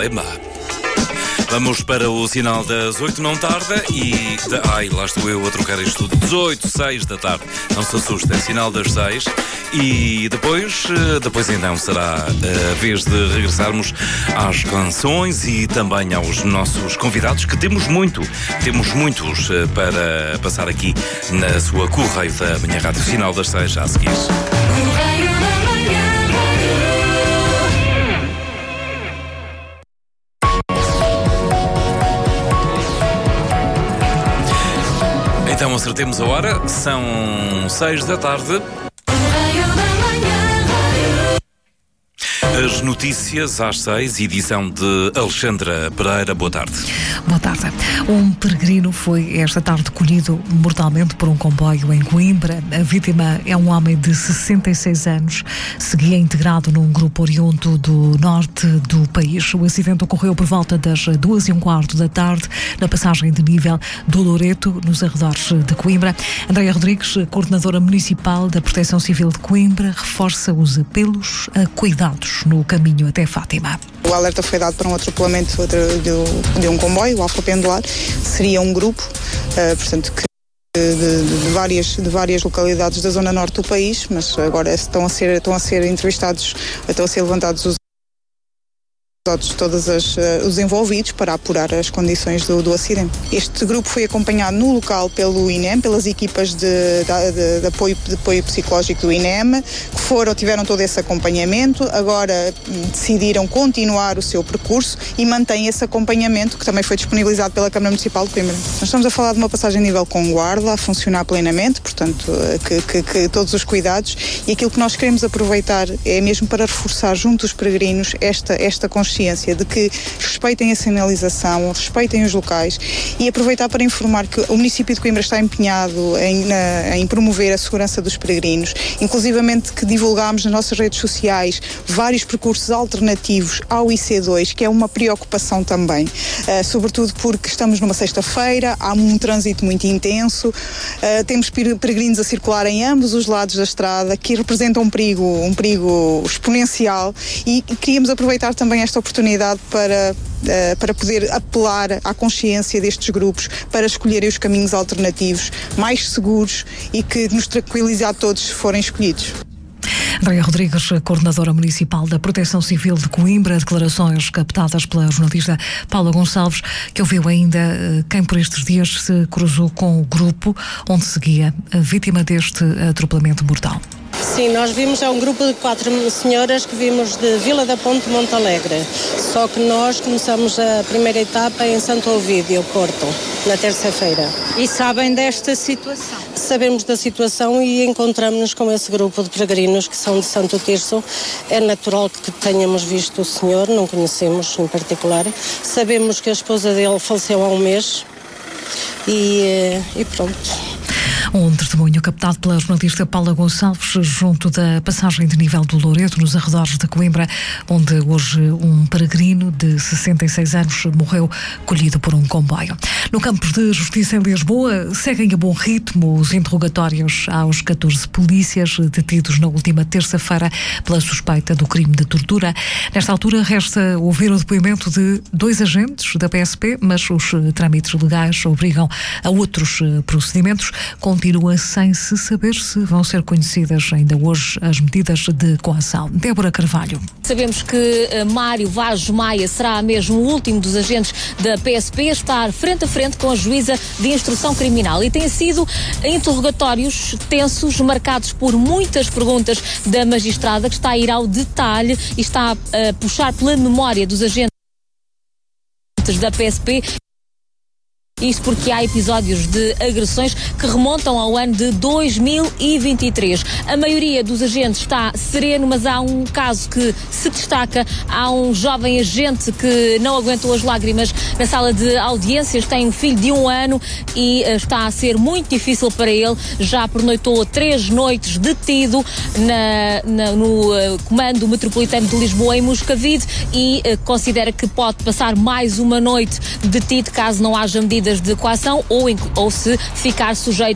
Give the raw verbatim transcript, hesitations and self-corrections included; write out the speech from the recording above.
problema. Vamos para o sinal das oito, não tarda, e... De... Ai, lá estou eu a trocar isto tudo. dezoito, seis da tarde. Não se assuste, é sinal das seis. E depois, depois então será a vez de regressarmos às canções e também aos nossos convidados, que temos muito, temos muitos para passar aqui na sua Correio da Manhã Rádio. Sinal das seis, já a seguir. Então acertemos a hora, são seis da tarde. As notícias às seis, edição de Alexandra Pereira. Boa tarde. Boa tarde. Um peregrino foi esta tarde colhido mortalmente por um comboio em Coimbra. A vítima é um homem de sessenta e seis anos. Seguia integrado num grupo oriundo do norte do país. O acidente ocorreu por volta das duas e um quarto da tarde, na passagem de nível do Loreto, nos arredores de Coimbra. Andréia Rodrigues, coordenadora municipal da Proteção Civil de Coimbra, reforça os apelos a cuidados no caminho até Fátima. O alerta foi dado para um atropelamento de, de um comboio, o Alfa Pendular. Seria um grupo, uh, portanto, que De, de, de, várias, de várias localidades da zona norte do país, mas agora estão a ser, estão a ser entrevistados, estão a ser levantados os todos as, uh, os envolvidos para apurar as condições do, do acidente. Este grupo foi acompanhado no local pelo I N E M, pelas equipas de, de, de, apoio, de apoio psicológico do I N E M, que foram, tiveram todo esse acompanhamento, agora decidiram continuar o seu percurso e mantêm esse acompanhamento, que também foi disponibilizado pela Câmara Municipal de Coimbra. Nós estamos a falar de uma passagem a nível com guarda, a funcionar plenamente, portanto, que, que, que todos os cuidados, e aquilo que nós queremos aproveitar é mesmo para reforçar junto dos peregrinos esta, esta consciência de que respeitem a sinalização, respeitem os locais, e aproveitar para informar que o município de Coimbra está empenhado em, na, em promover a segurança dos peregrinos, inclusivamente que divulgámos nas nossas redes sociais vários percursos alternativos ao I C dois, que é uma preocupação também, uh, sobretudo porque estamos numa sexta-feira, há um trânsito muito intenso, uh, temos peregrinos a circular em ambos os lados da estrada, que representam um perigo, um perigo exponencial, e queríamos aproveitar também esta oportunidade para, uh, para poder apelar à consciência destes grupos para escolherem os caminhos alternativos mais seguros e que nos tranquilize a todos se forem escolhidos. Andréia Rodrigues, coordenadora municipal da Proteção Civil de Coimbra, declarações captadas pela jornalista Paula Gonçalves, que ouviu ainda quem por estes dias se cruzou com o grupo onde seguia a vítima deste atropelamento mortal. Sim, nós vimos, é um grupo de quatro senhoras que vimos de Vila da Ponte, Monte Alegre. Só que nós começamos a primeira etapa em Santo Ovídio, Porto, na terça-feira. E sabem desta situação? Sabemos da situação e encontramos-nos com esse grupo de peregrinos que são de Santo Tirso. É natural que tenhamos visto o senhor, não conhecemos em particular. Sabemos que a esposa dele faleceu há um mês e, e pronto. Um testemunho captado pela jornalista Paula Gonçalves junto da passagem de nível do Loreto, nos arredores de Coimbra, onde hoje um peregrino de sessenta e seis anos morreu colhido por um comboio. No campo de justiça em Lisboa, seguem a bom ritmo os interrogatórios aos catorze polícias detidos na última terça-feira pela suspeita do crime de tortura. Nesta altura, resta ouvir o depoimento de dois agentes da P S P, mas os trâmites legais obrigam a outros procedimentos. Continua sem se saber se vão ser conhecidas ainda hoje as medidas de coação. Débora Carvalho. Sabemos que uh, Mário Vaz Maia será mesmo o último dos agentes da P S P a estar frente a frente com a juíza de instrução criminal, e têm sido interrogatórios tensos, marcados por muitas perguntas da magistrada, que está a ir ao detalhe e está a puxar pela memória dos agentes da P S P. Isto porque há episódios de agressões que remontam ao ano de dois mil e vinte e três. A maioria dos agentes está sereno, mas há um caso que se destaca. Há um jovem agente que não aguentou as lágrimas na sala de audiências, tem um filho de um ano e está a ser muito difícil para ele. Já pernoitou três noites detido na, na, no uh, Comando Metropolitano de Lisboa, em Moscavide, e uh, considera que pode passar mais uma noite detido caso não haja medidas de coação ou, ou se ficar sujeito